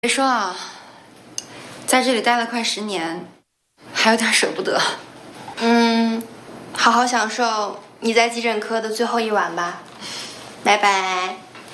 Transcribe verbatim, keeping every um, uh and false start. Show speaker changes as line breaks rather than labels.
别说啊，在这里待了快十年，还有点舍不得。
嗯，好好享受你在急诊科的最后一晚吧，拜拜。